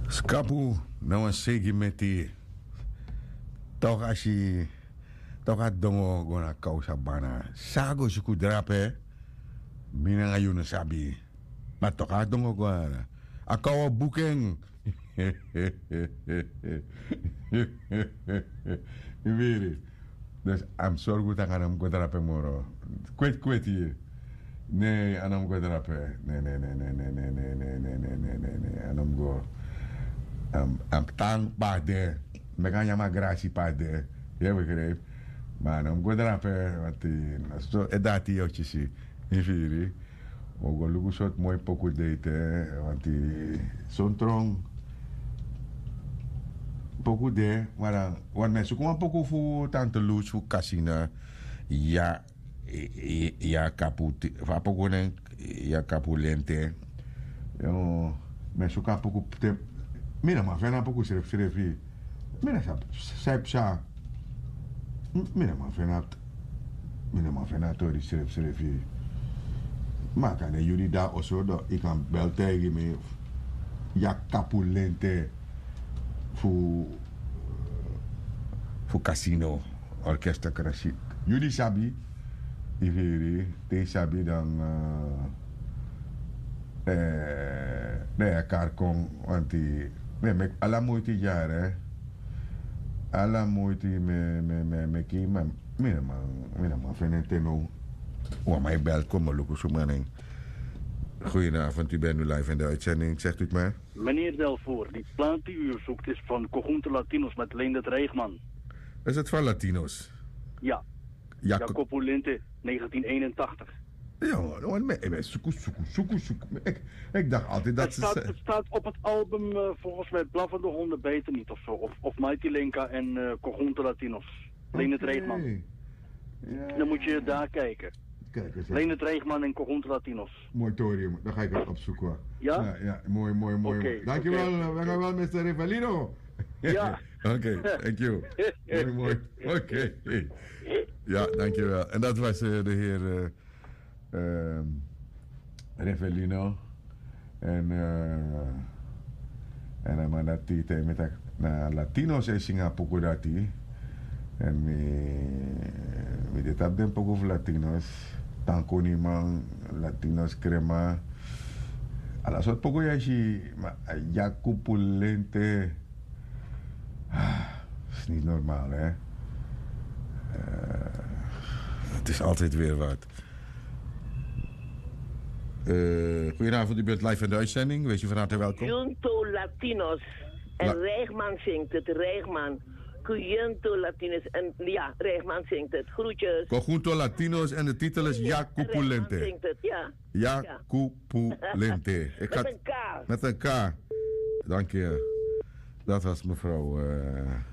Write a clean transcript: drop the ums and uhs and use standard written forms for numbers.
Skapu, nou een segi met die. Toch als je. Toch had dongo gona kausa bana. Sago suku drape. Mina nga yun sabi. Maar toch had dongo gona. Akawa boekeng. Je weet het. Dus I'm sorry goed aan hem go drape moro. Kwet hier. Nee, aan hem go drape. Nee. Aan hem go. Am tang pade. Meganya ma gracie pade. Je begrijpt. Maar dan go drape. Want zo edati ochtjes. Inferi. We gaan lukken soort mooi pokoe date. Want zo'n trong. Pokoe de. Maar dan. Want mensen komen pokoe voor tante Loes. Voor Casina. Ja kaput. Van pokoe ja kapulente. Mensen komen pokoe. Mina ma fena pokoe schrijf. Mina sa. Mina ma fena tori schrijf. Maar kan jullie daar ook dat ik kan bel tegen me ja kapulente voor Casino Orkesta Krasik. Jullie sabi iveri te sabi dan nee karkong want me alla moeite jaren alla moeite me kima mina man fenente no. Oh, maar welkom, Lucas Oemaning. Goedenavond, u bent nu live in de uitzending. Zegt u het maar. Meneer Delvoor, die plaat die u zoekt is van Conjunto Latinos met Leendert Reegman. Is het van Latino's? Ja. Jacopo Lente, 1981. Ja, zoek. Ik dacht altijd dat het staat op het album, volgens mij, Blaffende Honden Beter niet of zo. Of Mighty Lenka en Conjunto Latinos. Leendert Reegman. Ja. Dan moet je daar kijken. Leendert Reegman en Conjunto Latinos. Mooi thorium, dan ga ik het opzoeken. Ja? Ja, mooi. Okay, dankjewel, we gaan wel Mr. Rivalino. Ja. Oké, thank you. Mooi. Oké. Ja, dankjewel. En dat was de heer Rivalino. En dan maar dat die met de Latino's in Singapore dat en we dit heb den poco voor Latinos. Tanko ni man, Latinos crema. Alla soort poco yashi, maar Jacopo Lente. Is niet normaal, hè? Het is altijd weer wat. Goedenavond, u bent live in de uitzending. Wees u van harte welkom. Junto Latinos. En Reegman zingt het, Reegman. Conjunto Latinos. En ja, Reegman zingt het. Groetjes. Conjunto Latinos en de titel is Jacopo Lente. Reegman zingt het, ja. Jacopo Lente. Met een K. Met een K. Dank je. Dat was mevrouw...